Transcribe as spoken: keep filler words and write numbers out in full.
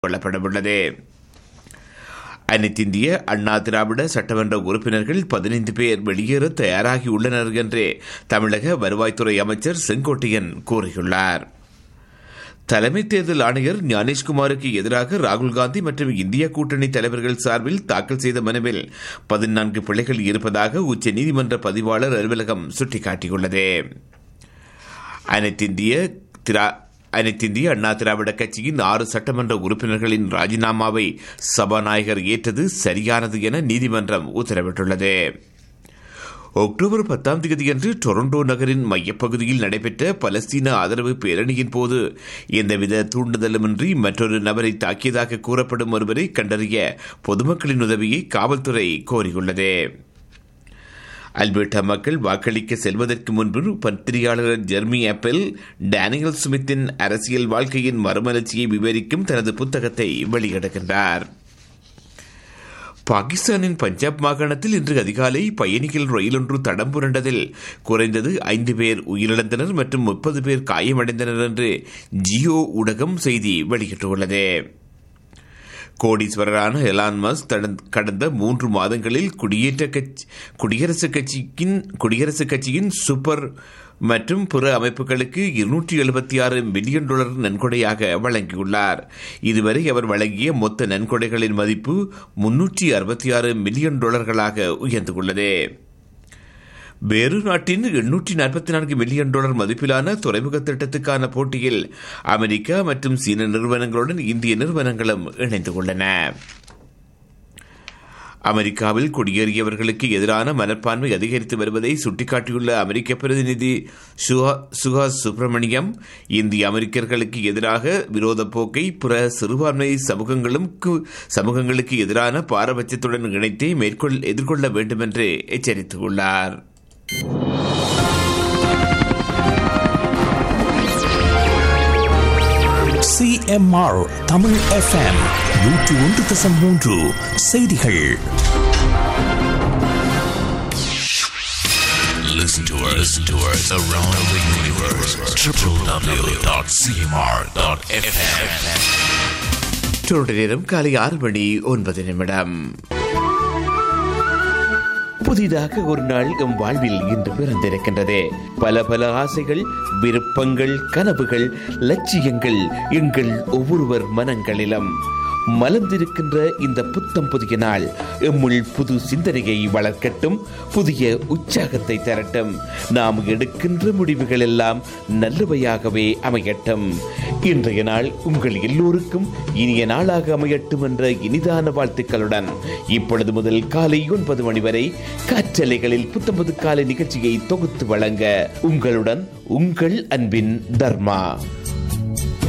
கொள்ளப்படவுள்ளது. அனைத்திந்திய அண்ணா திராவிட சட்டமன்ற உறுப்பினர்கள் பதினைந்து பேர் வெளியேற தயாராகியுள்ளனர் என்று தமிழக வருவாய்த்துறை அமைச்சர் செங்கோட்டையன் கூறியுள்ளார். தலைமை தேர்தல் ஆணையர் ஞானேஷ்குமாருக்கு எதிராக ராகுல்காந்தி மற்றும் இந்திய கூட்டணி தலைவர்கள் சார்பில் தாக்கல் செய்த மனுவில் பதினான்கு பிழைகள் இருப்பதாக உச்சநீதிமன்ற பதிவாளர் அலுவலகம் சுட்டிக்காட்டியுள்ளது. அனைத்திந்திய அனைத்திந்திய அண்ணா திராவிட கட்சியின் ஆறு சட்டமன்ற உறுப்பினர்களின் ராஜினாமாவை சபாநாயகர் ஏற்றது சரியானது என நீதிமன்றம் உத்தரவிட்டுள்ளது. அக்டோபர் பத்தாம் தேதியன்று டொரண்டோ நகரின் மையப்பகுதியில் நடைபெற்ற பலஸ்தீன ஆதரவு பேரணியின் போது எந்தவித தூண்டுதலுமின்றி மற்றொரு நபரை தாக்கியதாக கூறப்படும் ஒருவரை கண்டறிய பொதுமக்களின் உதவியை காவல்துறை கோரியுள்ளது. அல்பர்டா மக்கள் வாக்களிக்க செல்வதற்கு முன்பு பத்திரிகையாளர் ஜெர்மி ஆப்பிள் டேனியல் ஸ்மித்தின் அரசியல் வாழ்க்கையின் மறுமலர்ச்சியை விவரிக்கும் தனது புத்தகத்தை வெளியிடுகின்றார். பாகிஸ்தானின் பஞ்சாப் மாகாணத்தில் இன்று அதிகாலை பயணிகள் ரயில் ஒன்று தடம் புரண்டதில் குறைந்தது ஐந்து பேர் உயிரிழந்தனர் மற்றும் முப்பது பேர் காயமடைந்தனர் என்று ஜியோ ஊடகம் செய்தி வெளியிட்டுள்ளது. கோடீஸ்வரரான எலான் மஸ்க் கடந்த மூன்று மாதங்களில் குடியரசுக் கட்சியின் குடியரசுக் கட்சியின் சூப்பர் மற்றும் பிற அமைப்புகளுக்கு இருநூற்றி எழுபத்தி ஆறு மில்லியன் டாலர் நன்கொடையாக வழங்கியுள்ளார். இதுவரை அவர் வழங்கிய மொத்த நன்கொடைகளின் மதிப்பு முன்னூற்றி அறுபத்தி ஆறு மில்லியன் டாலர்களாக உயர்ந்துள்ளது. வேறு நாட்டின் எண்ணூற்றி நாற்பத்தி நான்கு மில்லியன் டாலர் மதிப்பிலான துறைமுக திட்டத்துக்கான போட்டியில் அமெரிக்கா மற்றும் சீன நிறுவனங்களுடன் இந்திய நிறுவனங்களும் இணைந்துள்ளன. அமெரிக்காவில் குடியேறியவர்களுக்கு எதிரான மனப்பான்மை அதிகரித்து வருவதை சுட்டிக்காட்டியுள்ள அமெரிக்க பிரதிநிதி சுஹாஸ் சுப்பிரமணியம், இந்திய அமெரிக்கர்களுக்கு எதிராக விரோத போக்கை பிற சிறுபான்மை சமூகங்களுக்கு எதிரான பாரபட்சத்துடன் இணைத்தே மேற்கொள் எதிர்கொள்ள வேண்டும் என்று எச்சரித்துள்ளார். சிஎம்ஆர் தமிழ் எஃப்எம் நூற்று ஒன்று தசம் மூன்று செய்திகள். Listen to us, listen to us around the universe. w w w dot c m r dot f m. Toronto நேரம் காலை ஆறு மணி ஒன்பது நிமிடம். புதிதாக ஒரு நாள் எம் வாழ்வில் இன்று பிறந்திருக்கின்றது. பல பல ஆசைகள், விருப்பங்கள், கனவுகள், லட்சியங்கள் எங்கள் ஒவ்வொருவர் மனங்களிலும் மலர்ந்திருக்கின்ற இந்த புத்தம் புதிய நாள் எம்முள் புது சிந்தனையை வளர்க்கட்டும், புதிய உற்சாகத்தை தரட்டும். நாம் எடுக்கின்ற முடிவுகள் எல்லாம் நல்லவையாகவே அமையட்டும். இன்றைய நாள் உங்கள் எல்லோருக்கும் இனிய நாளாக அமையட்டும் என்ற இனிதான வாழ்த்துக்களுடன் இப்பொழுது முதல் காலை ஒன்பது மணி வரை காற்றலைகளில் புத்தம்பது காலை நிகழ்ச்சியை தொகுத்து வழங்க உங்களுடன் உங்கள் அன்பின் தர்மா.